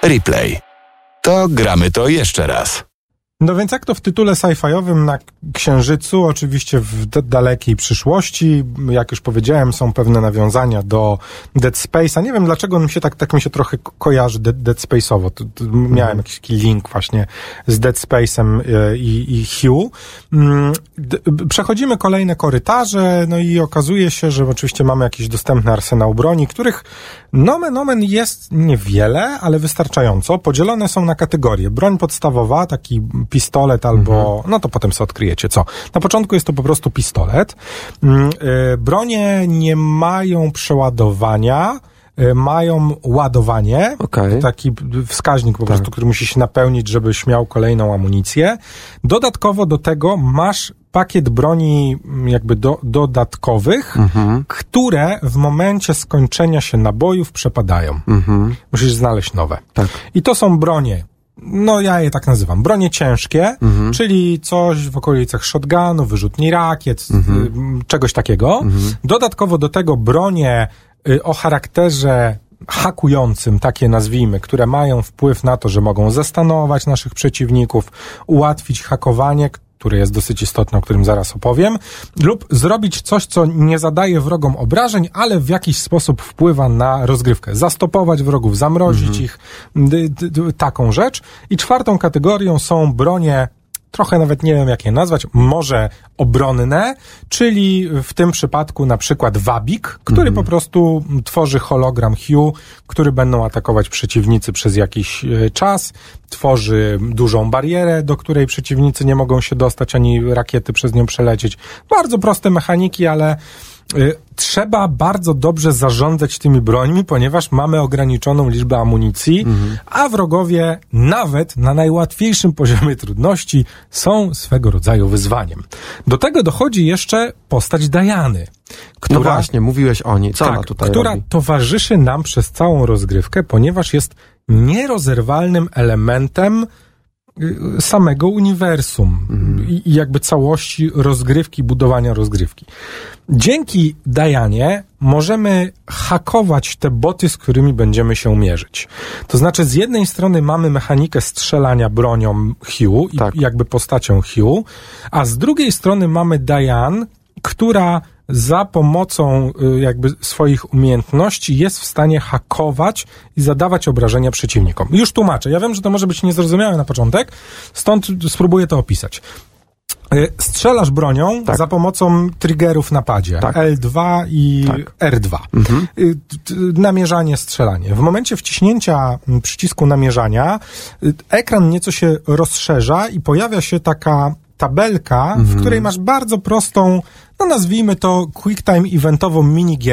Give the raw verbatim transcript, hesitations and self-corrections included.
Replay. To gramy to jeszcze raz. No więc jak to w tytule sci-fiowym na Księżycu, oczywiście w d- dalekiej przyszłości, jak już powiedziałem, są pewne nawiązania do Dead Space'a. Nie wiem dlaczego on mi się tak, tak mi się trochę ko- kojarzy de- Dead Space'owo. To, to mhm. Miałem jakiś taki link właśnie z Dead Space'em y, i, i Hue. Mm, d- przechodzimy kolejne korytarze, no i okazuje się, że oczywiście mamy jakiś dostępny arsenał broni, których nomen omen jest niewiele, ale wystarczająco. Podzielone są na kategorie. Broń podstawowa, taki pistolet albo, mhm. no to potem sobie odkryjecie co. Na początku jest to po prostu pistolet. Bronie nie mają przeładowania, mają ładowanie, okay. Taki wskaźnik po tak. prostu, który musi się napełnić, żebyś miał kolejną amunicję. Dodatkowo do tego masz pakiet broni jakby do, dodatkowych, mhm. które w momencie skończenia się nabojów przepadają. Mhm. Musisz znaleźć nowe. Tak. I to są bronie, no ja je tak nazywam, bronie ciężkie, mhm. czyli coś w okolicach shotgunu, wyrzutni rakiet, mhm. y, czegoś takiego. Mhm. Dodatkowo do tego bronie y, o charakterze hakującym, takie nazwijmy, które mają wpływ na to, że mogą zastanować naszych przeciwników, ułatwić hakowanie, które jest dosyć istotne, o którym zaraz opowiem, lub zrobić coś, co nie zadaje wrogom obrażeń, ale w jakiś sposób wpływa na rozgrywkę. Zastopować wrogów, zamrozić mhm. ich, d, d, d, taką rzecz. I czwartą kategorią są bronie, trochę nawet nie wiem jak je nazwać, może obronne, czyli w tym przypadku na przykład wabik, który mhm. po prostu tworzy hologram Hue, który będą atakować przeciwnicy przez jakiś czas, tworzy dużą barierę, do której przeciwnicy nie mogą się dostać, ani rakiety przez nią przelecieć. Bardzo proste mechaniki, ale y, trzeba bardzo dobrze zarządzać tymi brońmi, ponieważ mamy ograniczoną liczbę amunicji, mhm. a wrogowie nawet na najłatwiejszym poziomie trudności są swego rodzaju wyzwaniem. Do tego dochodzi jeszcze postać Diany, która, no właśnie, mówiłeś o niej. Co tak, ona tutaj która robi? towarzyszy nam przez całą rozgrywkę, ponieważ jest nierozerwalnym elementem samego uniwersum mm. i, i jakby całości rozgrywki, budowania rozgrywki. Dzięki Dianie możemy hakować te boty, z którymi będziemy się mierzyć. To znaczy z jednej strony mamy mechanikę strzelania bronią Hue i tak. jakby postacią Hue, a z drugiej strony mamy Diane, która za pomocą jakby swoich umiejętności jest w stanie hakować i zadawać obrażenia przeciwnikom. Już tłumaczę. Ja wiem, że to może być niezrozumiałe na początek, stąd spróbuję to opisać. Strzelasz bronią tak. za pomocą triggerów na padzie. Tak. L dwa i tak. R dwa. Mhm. Namierzanie, strzelanie. W momencie wciśnięcia przycisku namierzania ekran nieco się rozszerza i pojawia się taka tabelka, mhm. w której masz bardzo prostą, no nazwijmy to quick time eventową minigierkę,